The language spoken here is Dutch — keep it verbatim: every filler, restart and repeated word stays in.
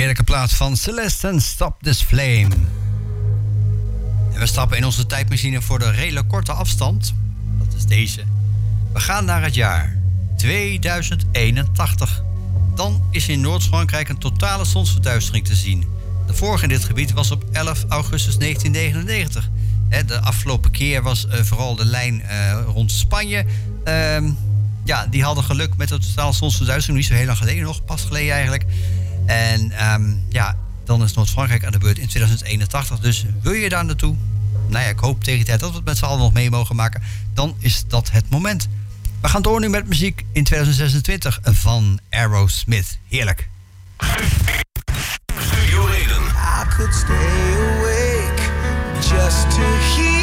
heerlijke plaat van Celeste en Stop This Flame. En we stappen in onze tijdmachine voor de redelijk korte afstand. Dat is deze. We gaan naar het jaar tweeduizend eenentachtig. Dan is in Noord-Frankrijk een totale zonsverduistering te zien. De vorige in dit gebied was op elf augustus negentien negenennegentig. De afgelopen keer was vooral de lijn rond Spanje. Uh, ja, die hadden geluk met de totale zonsverduistering. Niet zo heel lang geleden nog, pas geleden eigenlijk. En um, ja, dan is Noord-Frankrijk aan de beurt in tweeduizend eenentachtig. Dus wil je daar naartoe? Nou ja, ik hoop tegen die tijd dat we het met z'n allen nog mee mogen maken. Dan is dat het moment. We gaan door nu met muziek in tweeduizend zesentwintig van Aerosmith. Heerlijk. Studio Reden. I could stay awake just to hear